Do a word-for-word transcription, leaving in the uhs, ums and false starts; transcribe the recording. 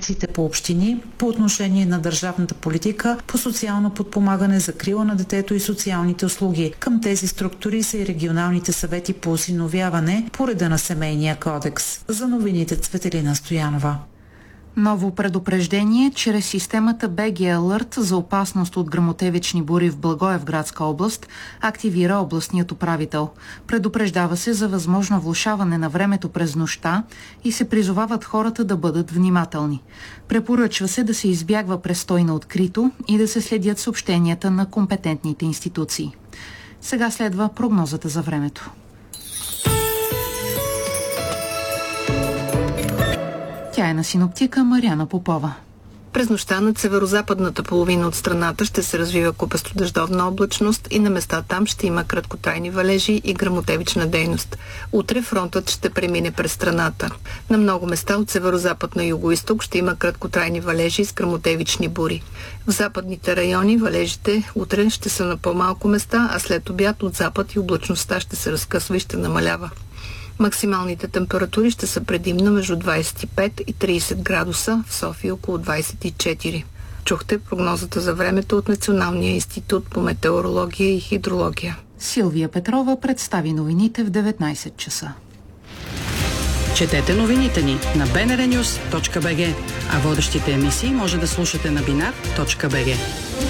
инструкциите по общини по отношение на държавната политика по социално подпомагане, закрила на детето и социалните услуги. Към тези структури са и регионалните съвети по осиновяване по реда на Семейния кодекс. За новините Цветелина Стоянова. Ново предупреждение чрез системата би джи Alert за опасност от гръмотевични бури в Благоевградска област активира областният управител. Предупреждава се за възможно влошаване на времето през нощта и се призовават хората да бъдат внимателни. Препоръчва се да се избягва престой на открито и да се следят съобщенията на компетентните институции. Сега следва прогнозата за времето. Тя е на синоптика Мариана Попова. През нощта над северозападната половина от страната ще се развива купесто-дъждовна облачност и на места там ще има краткотрайни валежи и гръмотевична дейност. Утре фронтът ще премине през страната. На много места от северозапад на югоизток ще има краткотрайни валежи с гръмотевични бури. В западните райони валежите утре ще са на по-малко места, а след обяд от запад и облачността ще се разкъсва и ще намалява. Максималните температури ще са предимно между двадесет и пет и тридесет градуса, в София около двадесет и четири. Чухте прогнозата за времето от Националния институт по метеорология и хидрология. Силвия Петрова представи новините в деветнадесет часа. Четете новините ни на би ен ар нюз точка би джи, а водещите емисии може да слушате на бинар точка би джи.